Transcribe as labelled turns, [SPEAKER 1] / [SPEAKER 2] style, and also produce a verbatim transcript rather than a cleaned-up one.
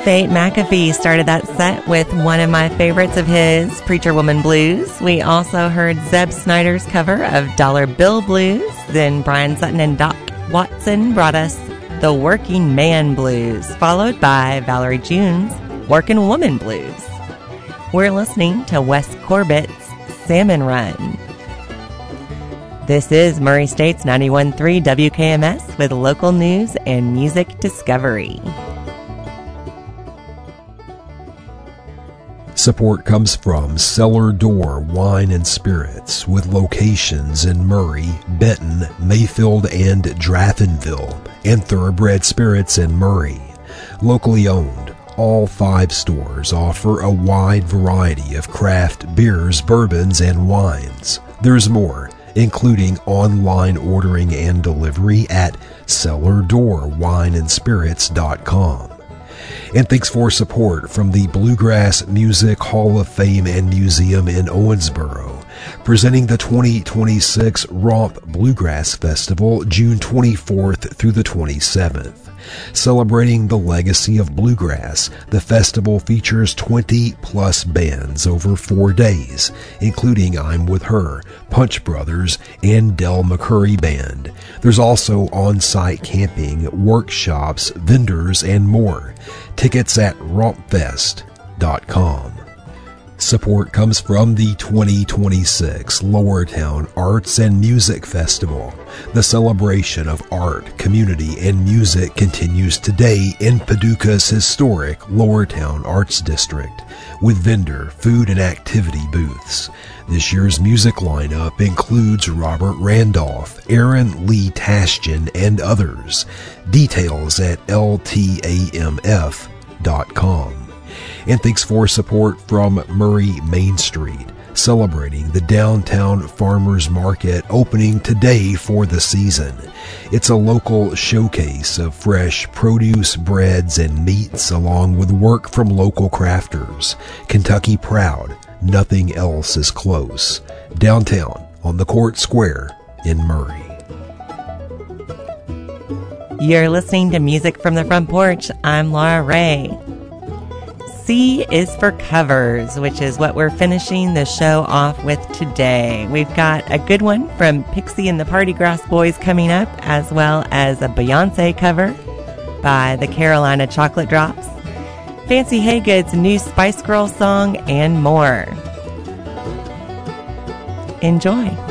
[SPEAKER 1] Fate McAfee started that set with one of my favorites of his, Preacher Woman Blues. We also heard Zeb Snyder's cover of Dollar Bill Blues. Then Brian Sutton and Doc Watson brought us The Working Man Blues, followed by Valerie June's Working Woman Blues. We're listening to Wes Corbett's Salmon Run. This is Murray State's ninety-one point three W K M S with local news and music discovery.
[SPEAKER 2] Support comes from Cellar Door Wine and Spirits, with locations in Murray, Benton, Mayfield, and Draftonville, and Thoroughbred Spirits in Murray. Locally owned, all five stores offer a wide variety of craft beers, bourbons, and wines. There's more, including online ordering and delivery at cellar door wine and spirits dot com. And thanks for support from the Bluegrass Music Hall of Fame and Museum in Owensboro, presenting the twenty twenty-six Romp Bluegrass Festival June twenty-fourth through the twenty-seventh. Celebrating the legacy of bluegrass, the festival features twenty plus bands over four days, including I'm With Her, Punch Brothers, and Del McCurry Band. There's also on-site camping, workshops, vendors, and more. Tickets at romp fest dot com. Support comes from the twenty twenty-six Lowertown Arts and Music Festival. The celebration of art, community, and music continues today in Paducah's historic Lowertown Arts District, with vendor, food, and activity booths. This year's music lineup includes Robert Randolph, Aaron Lee Tashjian, and others. Details at L T A M F dot com. And thanks for support from Murray Main Street, celebrating the downtown farmers market opening today for the season. It's a local showcase of fresh produce, breads, and meats, along with work from local crafters. Kentucky proud, nothing else is close. Downtown on the Court Square in Murray.
[SPEAKER 1] You're listening to Music from the Front Porch. I'm Laura Ray. C is for covers, which is what we're finishing the show off with today. We've got a good one from Pixie and the Party Grass Boys coming up, as well as a Beyonce cover by the Carolina Chocolate Drops, Fancy Haygood's new Spice Girl song, and more. Enjoy.